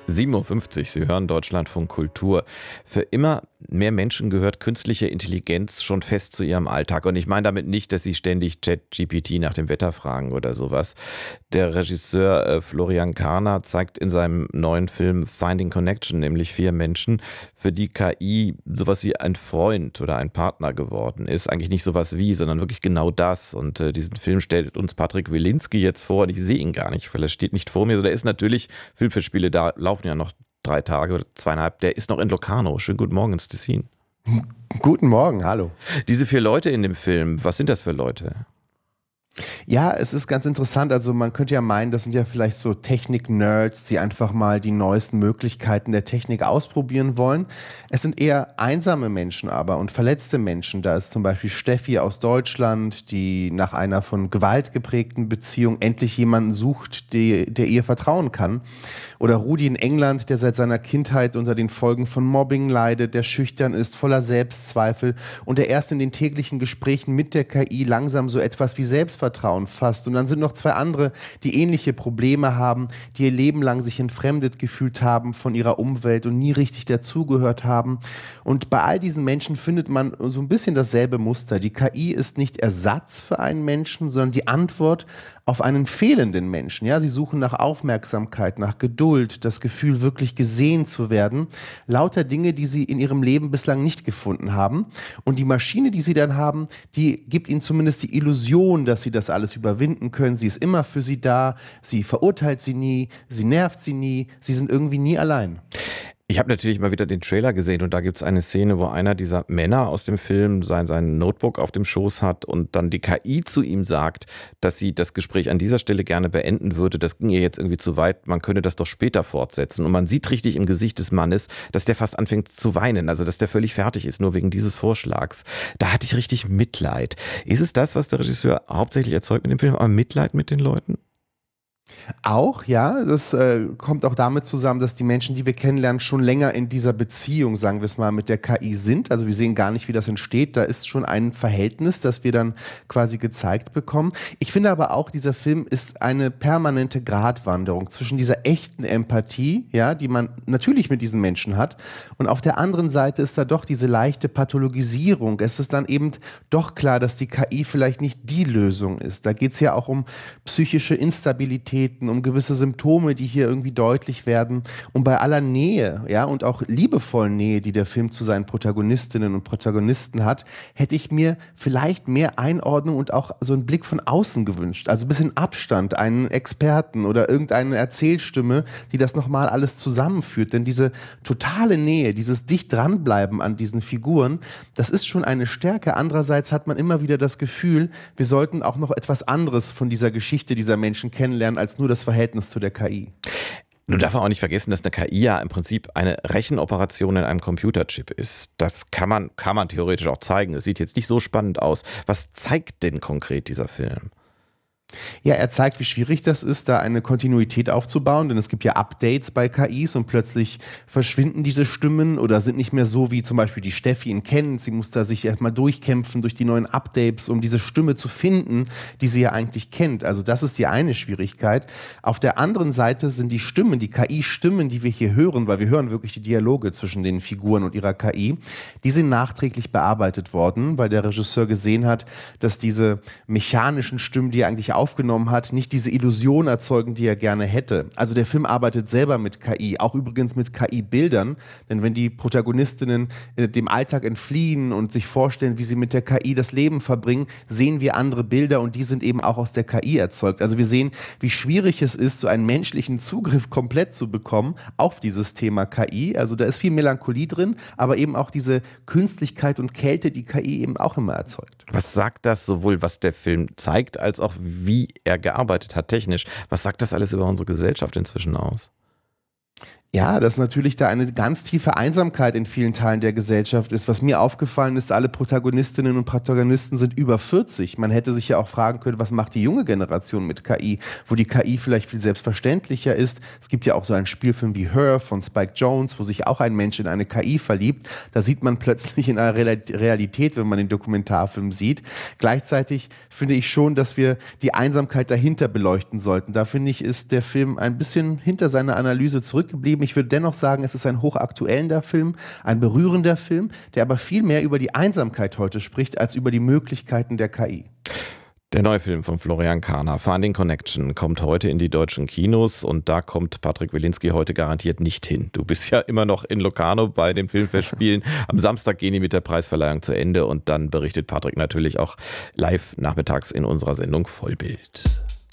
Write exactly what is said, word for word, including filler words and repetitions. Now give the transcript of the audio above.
sieben Uhr fünfzig, Sie hören Deutschlandfunk Kultur. Für immer mehr Menschen gehört künstliche Intelligenz schon fest zu ihrem Alltag. Und ich meine damit nicht, dass sie ständig ChatGPT nach dem Wetter fragen oder sowas. Der Regisseur äh, Florian Karner zeigt in seinem neuen Film Finding Connection nämlich vier Menschen, für die K I sowas wie ein Freund oder ein Partner geworden ist. Eigentlich nicht sowas wie, sondern wirklich genau das. Und äh, diesen Film stellt uns Patrick Wilinski jetzt vor und ich sehe ihn gar nicht, weil er steht nicht vor mir. So, der ist natürlich, Filmfestspiele, da laufen ja noch drei Tage oder zweieinhalb, der ist noch in Locarno. Schönen guten Morgen ins Tessin. Guten Morgen, hallo. Diese vier Leute in dem Film, was sind das für Leute? Ja, es ist ganz interessant, also man könnte ja meinen, das sind ja vielleicht so Technik-Nerds, die einfach mal die neuesten Möglichkeiten der Technik ausprobieren wollen. Es sind eher einsame Menschen aber und verletzte Menschen. Da ist zum Beispiel Steffi aus Deutschland, die nach einer von Gewalt geprägten Beziehung endlich jemanden sucht, die, der ihr vertrauen kann. Oder Rudi in England, der seit seiner Kindheit unter den Folgen von Mobbing leidet, der schüchtern ist, voller Selbstzweifel und der erst in den täglichen Gesprächen mit der K I langsam so etwas wie Selbstvertrauen fasst. Und dann sind noch zwei andere, die ähnliche Probleme haben, die ihr Leben lang sich entfremdet gefühlt haben von ihrer Umwelt und nie richtig dazugehört haben. Und bei all diesen Menschen findet man so ein bisschen dasselbe Muster. Die K I ist nicht Ersatz für einen Menschen, sondern die Antwort auf einen fehlenden Menschen. Ja, sie suchen nach Aufmerksamkeit, nach Geduld, das Gefühl, wirklich gesehen zu werden. Lauter Dinge, die sie in ihrem Leben bislang nicht gefunden haben. Und die Maschine, die sie dann haben, die gibt ihnen zumindest die Illusion, dass sie das alles überwinden können. Sie ist immer für sie da, sie verurteilt sie nie, sie nervt sie nie, sie sind irgendwie nie allein. Ich habe natürlich mal wieder den Trailer gesehen und da gibt es eine Szene, wo einer dieser Männer aus dem Film sein, sein Notebook auf dem Schoß hat und dann die K I zu ihm sagt, dass sie das Gespräch an dieser Stelle gerne beenden würde. Das ging ihr jetzt irgendwie zu weit, man könne das doch später fortsetzen. Und man sieht richtig im Gesicht des Mannes, dass der fast anfängt zu weinen, also dass der völlig fertig ist, nur wegen dieses Vorschlags. Da hatte ich richtig Mitleid. Ist es das, was der Regisseur hauptsächlich erzeugt mit dem Film, aber Mitleid mit den Leuten? Auch, ja, das äh, kommt auch damit zusammen, dass die Menschen, die wir kennenlernen, schon länger in dieser Beziehung, sagen wir es mal, mit der K I sind. Also wir sehen gar nicht, wie das entsteht. Da ist schon ein Verhältnis, das wir dann quasi gezeigt bekommen. Ich finde aber auch, dieser Film ist eine permanente Gratwanderung zwischen dieser echten Empathie, ja, die man natürlich mit diesen Menschen hat, und auf der anderen Seite ist da doch diese leichte Pathologisierung. Es ist dann eben doch klar, dass die K I vielleicht nicht die Lösung ist. Da geht es ja auch um psychische Instabilität, um gewisse Symptome, die hier irgendwie deutlich werden. Und bei aller Nähe, ja, und auch liebevollen Nähe, die der Film zu seinen Protagonistinnen und Protagonisten hat, hätte ich mir vielleicht mehr Einordnung und auch so einen Blick von außen gewünscht. Also ein bisschen Abstand, einen Experten oder irgendeine Erzählstimme, die das nochmal alles zusammenführt. Denn diese totale Nähe, dieses dicht dranbleiben an diesen Figuren, das ist schon eine Stärke. Andererseits hat man immer wieder das Gefühl, wir sollten auch noch etwas anderes von dieser Geschichte dieser Menschen kennenlernen, als nur das Verhältnis zu der K I. Nun darf man auch nicht vergessen, dass eine K I ja im Prinzip eine Rechenoperation in einem Computerchip ist. Das kann man, kann man theoretisch auch zeigen. Es sieht jetzt nicht so spannend aus. Was zeigt denn konkret dieser Film? Ja, er zeigt, wie schwierig das ist, da eine Kontinuität aufzubauen, denn es gibt ja Updates bei K Is und plötzlich verschwinden diese Stimmen oder sind nicht mehr so, wie zum Beispiel die Steffi ihn kennt. Sie muss da sich erstmal durchkämpfen durch die neuen Updates, um diese Stimme zu finden, die sie ja eigentlich kennt. Also das ist die eine Schwierigkeit. Auf der anderen Seite sind die Stimmen, die K I-Stimmen, die wir hier hören, weil wir hören wirklich die Dialoge zwischen den Figuren und ihrer K I, die sind nachträglich bearbeitet worden, weil der Regisseur gesehen hat, dass diese mechanischen Stimmen, die er eigentlich aufgenommen hat, nicht diese Illusion erzeugen, die er gerne hätte. Also der Film arbeitet selber mit K I, auch übrigens mit K I-Bildern, denn wenn die Protagonistinnen äh, dem Alltag entfliehen und sich vorstellen, wie sie mit der K I das Leben verbringen, sehen wir andere Bilder und die sind eben auch aus der K I erzeugt. Also wir sehen, wie schwierig es ist, so einen menschlichen Zugriff komplett zu bekommen auf dieses Thema K I. Also da ist viel Melancholie drin, aber eben auch diese Künstlichkeit und Kälte, die K I eben auch immer erzeugt. Was sagt das sowohl, was der Film zeigt, als auch wie wie er gearbeitet hat, technisch. Was sagt das alles über unsere Gesellschaft inzwischen aus? Ja, dass natürlich da eine ganz tiefe Einsamkeit in vielen Teilen der Gesellschaft ist. Was mir aufgefallen ist, alle Protagonistinnen und Protagonisten sind über vierzig. Man hätte sich ja auch fragen können, was macht die junge Generation mit K I, wo die K I vielleicht viel selbstverständlicher ist. Es gibt ja auch so einen Spielfilm wie Her von Spike Jonze, wo sich auch ein Mensch in eine K I verliebt. Da sieht man plötzlich in einer Realität, wenn man den Dokumentarfilm sieht. Gleichzeitig finde ich schon, dass wir die Einsamkeit dahinter beleuchten sollten. Da finde ich, ist der Film ein bisschen hinter seiner Analyse zurückgeblieben. beschrieben. Ich würde dennoch sagen, es ist ein hochaktueller Film, ein berührender Film, der aber viel mehr über die Einsamkeit heute spricht, als über die Möglichkeiten der K I. Der neue Film von Florian Kahner, Finding Connection, kommt heute in die deutschen Kinos und da kommt Patrick Wilinski heute garantiert nicht hin. Du bist ja immer noch in Locarno bei den Filmfestspielen. Am Samstag gehen die mit der Preisverleihung zu Ende und dann berichtet Patrick natürlich auch live nachmittags in unserer Sendung Vollbild.